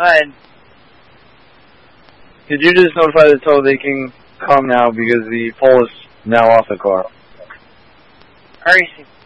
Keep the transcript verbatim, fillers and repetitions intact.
ahead. Could you just notify the tow they can come now because the pole is now off the car? Alright.